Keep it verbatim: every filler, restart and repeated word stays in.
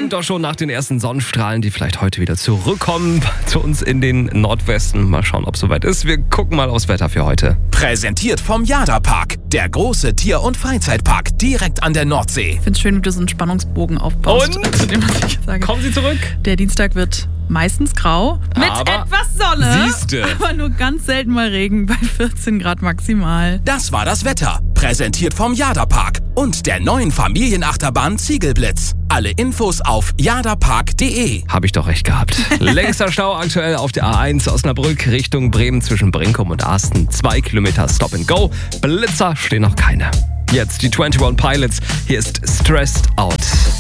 klingt doch schon nach den ersten Sonnenstrahlen, die vielleicht heute wieder zurückkommen zu uns in den Nordwesten. Mal schauen, ob es soweit ist. Wir gucken mal aufs Wetter für heute. Präsentiert vom Jada-Park, der große Tier- und Freizeitpark direkt an der Nordsee. Ich finde es schön, wie du so einen Spannungsbogen aufbaust. Und? Zu dem, was ich sage. Kommen Sie zurück. Der Dienstag wird meistens grau, mit Aber etwas Sonne, siehste. aber nur ganz selten mal Regen bei vierzehn Grad maximal. Das war das Wetter, präsentiert vom Jada-Park und der neuen Familienachterbahn Ziegelblitz. Alle Infos auf jadapark punkt de. Habe ich doch recht gehabt. Längster Stau aktuell auf der A eins Osnabrück Richtung Bremen zwischen Brinkum und Arsten. Zwei Kilometer Stop and Go. Blitzer stehen noch keine. Jetzt die einundzwanzig Pilots. Hier ist Stressed Out.